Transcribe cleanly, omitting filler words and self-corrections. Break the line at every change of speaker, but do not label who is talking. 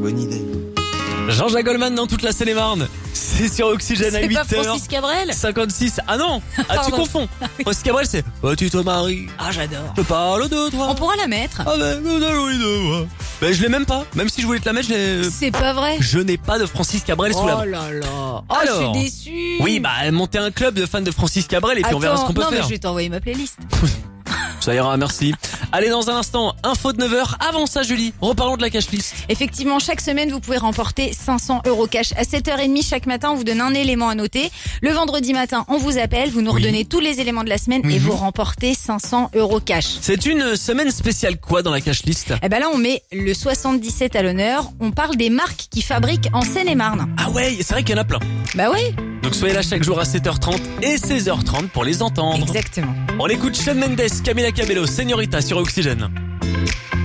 bonne idée.
Jean-Jacques Goldman dans toute la Seine-et-Marne. C'est sur Oxygène à
C'est
8h.
pas Francis Cabrel
56. Ah non, ah tu
Pardon.
confonds. Francis Cabrel c'est tu te maries.
Ah, j'adore.
Je parle de toi.
On pourra la mettre.
Ah ben, ben je l'ai même pas. Même si je voulais te la mettre,
C'est pas vrai.
je n'ai pas de Francis Cabrel sous la
Oh
main.
là là. Ah,
Alors.
je suis déçue.
Oui, bah monter un club de fans de Francis Cabrel et puis on verra ce qu'on peut
non,
faire.
mais je vais t'envoyer ma playlist.
Ça ira, merci. Allez, dans un instant, info de 9h. Avant ça, Julie, reparlons de la cash list.
Effectivement, chaque semaine, vous pouvez remporter 500 € cash. À 7h30 chaque matin, on vous donne un élément à noter. Le vendredi matin, on vous appelle, vous nous
Oui.
redonnez tous les éléments de la semaine et vous remportez 500 € cash.
C'est une semaine spéciale quoi dans la cash list?
Eh ben là, on met le 77 à l'honneur. On parle des marques qui fabriquent en Seine-et-Marne.
Ah ouais, c'est vrai qu'il y en a plein.
Bah oui,
Donc soyez là chaque jour à 7h30 et 16h30 pour les entendre.
exactement.
On écoute Shawn Mendes, Camila Cabello, Señorita sur Oxygène.